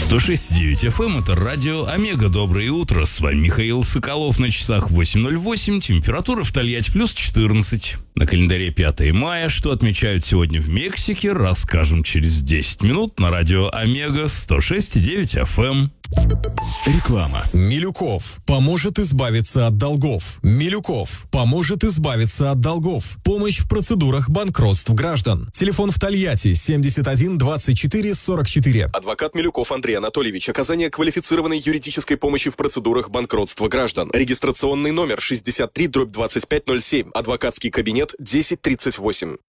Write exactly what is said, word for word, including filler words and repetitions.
сто шесть и девять эф эм, это радио Омега. Доброе утро, с вами Михаил Соколов. На часах восемь ноль восемь, температура в Тольятти плюс четырнадцать. На календаре пятое мая. Что отмечают сегодня в Мексике, расскажем через десять минут на радио Омега сто шесть и девять эф эм. Реклама. Милюков поможет избавиться от долгов. Милюков поможет избавиться от долгов. Помощь в процедурах банкротств граждан. Телефон в Тольятти семьдесят один двадцать четыре сорок четыре. Адвокат Милюков Андрей Анатольевич. Оказание квалифицированной юридической помощи в процедурах банкротства граждан. Регистрационный номер шестьдесят три дробь двадцать пять ноль семь. Адвокатский кабинет десять тридцать восемь.